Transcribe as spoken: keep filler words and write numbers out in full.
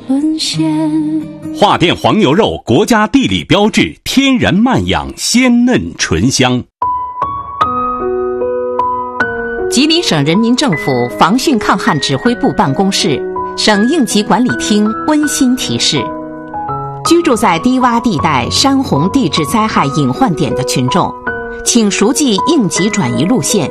沦陷。 华电黄牛肉，国家地理标志，天然慢养，鲜嫩醇香。 吉林省人民政府防汛抗旱指挥部办公室、省应急管理厅温馨提示：居住在低洼地带、山洪地质灾害隐患点的群众，请熟记应急转移路线，